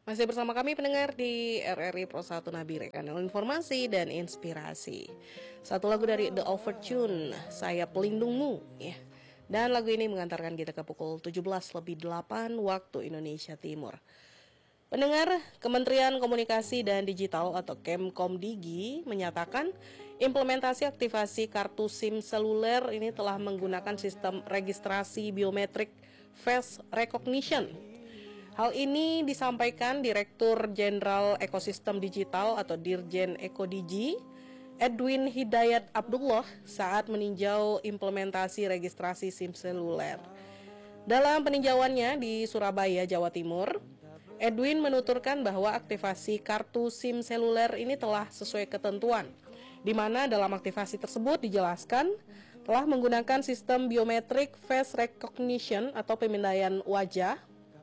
Masih bersama kami pendengar di RRI Pro 1 Nabire, kanal informasi dan inspirasi. Satu lagu dari The Overtune, Saya Pelindungmu ya. Dan lagu ini mengantarkan kita ke pukul 17:08 waktu Indonesia Timur. Pendengar, Kementerian Komunikasi dan Digital atau Kemkomdigi menyatakan implementasi aktivasi kartu SIM seluler ini telah menggunakan sistem registrasi biometrik face recognition. Hal ini disampaikan Direktur Jenderal Ekosistem Digital atau Dirjen Ekodigi, Edwin Hidayat Abdullah saat meninjau implementasi registrasi SIM seluler. Dalam peninjauannya di Surabaya, Jawa Timur, Edwin menuturkan bahwa aktivasi kartu SIM seluler ini telah sesuai ketentuan, di mana dalam aktivasi tersebut dijelaskan telah menggunakan sistem biometrik face recognition atau pemindaian wajah.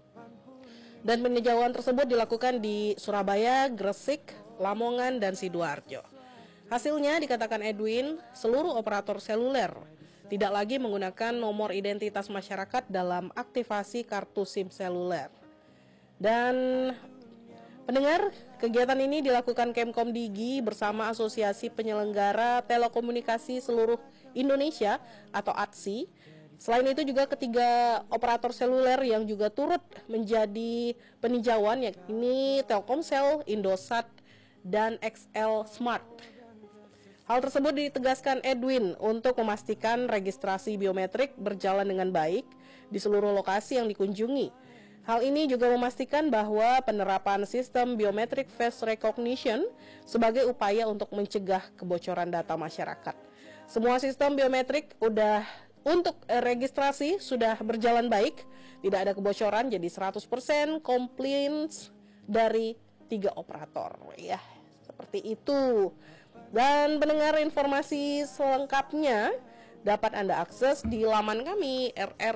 Dan peninjauan tersebut dilakukan di Surabaya, Gresik, Lamongan, dan Sidoarjo. Hasilnya dikatakan Edwin, seluruh operator seluler tidak lagi menggunakan nomor identitas masyarakat dalam aktivasi kartu SIM seluler. Dan pendengar, kegiatan ini dilakukan Kemkomdigi bersama Asosiasi Penyelenggara Telekomunikasi Seluruh Indonesia atau ATSI. Selain itu juga ketiga operator seluler yang juga turut menjadi peninjauan yakni Telkomsel, Indosat, dan XL Smart. Hal tersebut ditegaskan Edwin untuk memastikan registrasi biometrik berjalan dengan baik di seluruh lokasi yang dikunjungi. Hal ini juga memastikan bahwa penerapan sistem biometrik face recognition sebagai upaya untuk mencegah kebocoran data masyarakat. Semua sistem biometrik untuk registrasi sudah berjalan baik, tidak ada kebocoran, jadi 100% compliance dari 3 operator ya. Seperti itu. Dan pendengar, informasi selengkapnya dapat Anda akses di laman kami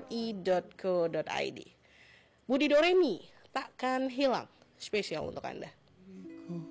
rri.co.id. Budi Doremi takkan hilang, spesial untuk Anda.